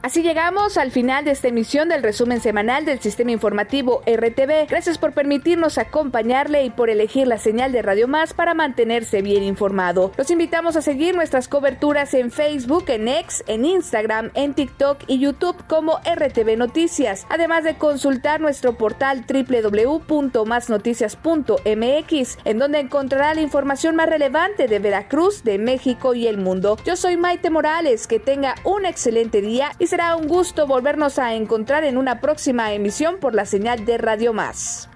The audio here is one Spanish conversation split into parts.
Así llegamos al final de esta emisión del resumen semanal del Sistema Informativo RTV. Gracias por permitirnos acompañarle y por elegir la señal de Radio Más para mantenerse bien informado. Los invitamos a seguir nuestras coberturas en Facebook, en X, en Instagram, en TikTok y YouTube como RTV Noticias, además de consultar nuestro portal www.masnoticias.mx, en donde encontrará la información más relevante de Veracruz, de México y el mundo. Yo soy Maite Morales, que tenga un excelente día y será un gusto volvernos a encontrar en una próxima emisión por la señal de Radio Más.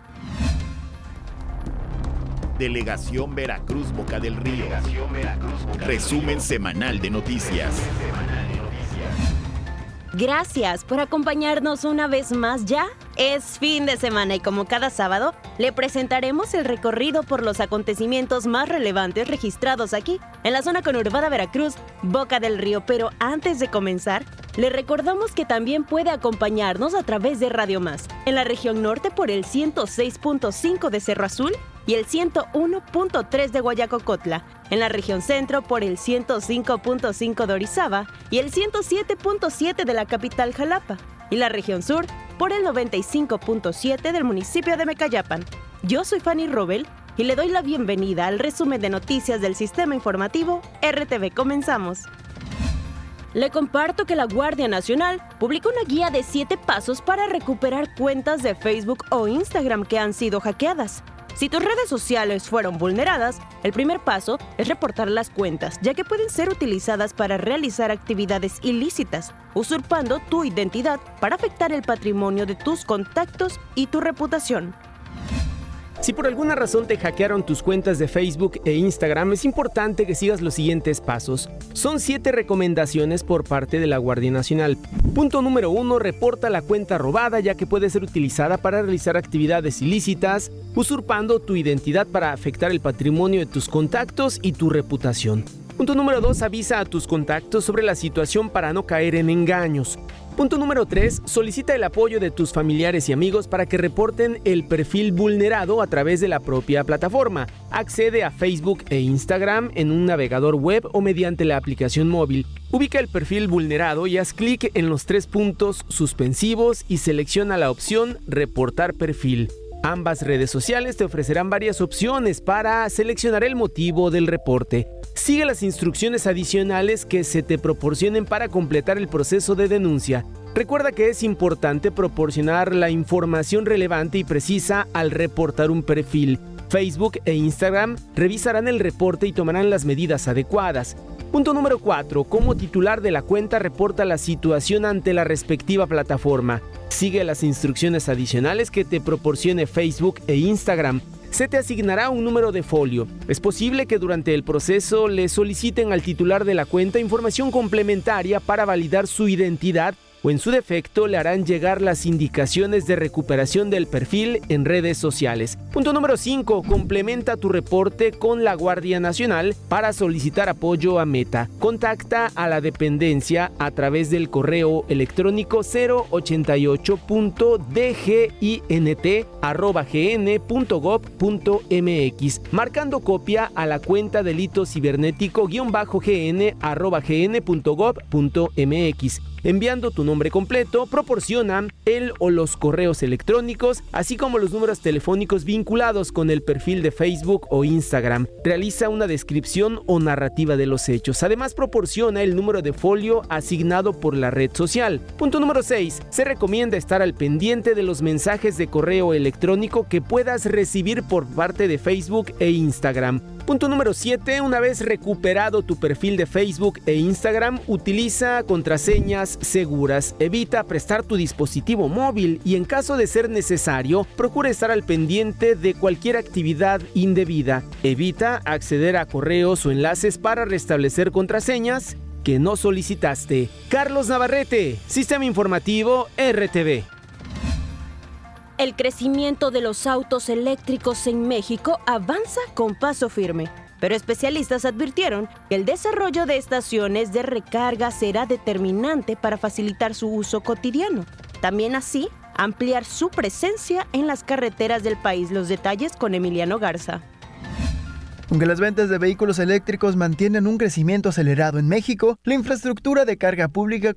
Delegación Veracruz, Boca del Río. Resumen semanal de noticias. Gracias por acompañarnos una vez más. Ya es fin de semana y como cada sábado, le presentaremos el recorrido por los acontecimientos más relevantes registrados aquí, en la zona conurbada Veracruz, Boca del Río. Pero antes de comenzar, le recordamos que también puede acompañarnos a través de Radio Más, en la región norte por el 106.5 de Cerro Azul y el 101.3 de Guayacocotla, en la región centro por el 105.5 de Orizaba y el 107.7 de la capital Jalapa, y la región sur por el 95.7 del municipio de Mecayapan. Yo soy Fanny Robel y le doy la bienvenida al resumen de noticias del Sistema Informativo RTV. Comenzamos. Le comparto que la Guardia Nacional publicó una guía de 7 pasos para recuperar cuentas de Facebook o Instagram que han sido hackeadas. Si tus redes sociales fueron vulneradas, el primer paso es reportar las cuentas, ya que pueden ser utilizadas para realizar actividades ilícitas, usurpando tu identidad para afectar el patrimonio de tus contactos y tu reputación. Si por alguna razón te hackearon tus cuentas de Facebook e Instagram, es importante que sigas los siguientes pasos. Son 7 recomendaciones por parte de la Guardia Nacional. Punto número 1, reporta la cuenta robada, ya que puede ser utilizada para realizar actividades ilícitas, usurpando tu identidad para afectar el patrimonio de tus contactos y tu reputación. Punto número 2, avisa a tus contactos sobre la situación para no caer en engaños. Punto número 3, solicita el apoyo de tus familiares y amigos para que reporten el perfil vulnerado a través de la propia plataforma. Accede a Facebook e Instagram en un navegador web o mediante la aplicación móvil. Ubica el perfil vulnerado y haz clic en los 3 puntos suspensivos y selecciona la opción Reportar perfil. Ambas redes sociales te ofrecerán varias opciones para seleccionar el motivo del reporte. Sigue las instrucciones adicionales que se te proporcionen para completar el proceso de denuncia. Recuerda que es importante proporcionar la información relevante y precisa al reportar un perfil. Facebook e Instagram revisarán el reporte y tomarán las medidas adecuadas. Punto número 4. Como titular de la cuenta, reporta la situación ante la respectiva plataforma. Sigue las instrucciones adicionales que te proporcione Facebook e Instagram. Se te asignará un número de folio. Es posible que durante el proceso le soliciten al titular de la cuenta información complementaria para validar su identidad o en su defecto le harán llegar las indicaciones de recuperación del perfil en redes sociales. Punto número 5. Complementa tu reporte con la Guardia Nacional para solicitar apoyo a Meta. Contacta a la dependencia a través del correo electrónico 088.dgint@gn.gov.mx, marcando copia a la cuenta delito cibernético-gn@gn.gov.mx. Enviando tu nombre completo, proporciona el o los correos electrónicos, así como los números telefónicos vinculados con el perfil de Facebook o Instagram. Realiza una descripción o narrativa de los hechos. Además, proporciona el número de folio asignado por la red social. Punto número 6. Se recomienda estar al pendiente de los mensajes de correo electrónico que puedas recibir por parte de Facebook e Instagram. Punto número 7. Una vez recuperado tu perfil de Facebook e Instagram, utiliza contraseñas seguras. Evita prestar tu dispositivo móvil y en caso de ser necesario, procura estar al pendiente de cualquier actividad indebida. Evita acceder a correos o enlaces para restablecer contraseñas que no solicitaste. Carlos Navarrete, Sistema Informativo RTV. El crecimiento de los autos eléctricos en México avanza con paso firme, pero especialistas advirtieron que el desarrollo de estaciones de recarga será determinante para facilitar su uso cotidiano. También así, ampliar su presencia en las carreteras del país. Los detalles con Emiliano Garza. Aunque las ventas de vehículos eléctricos mantienen un crecimiento acelerado en México, la infraestructura de carga pública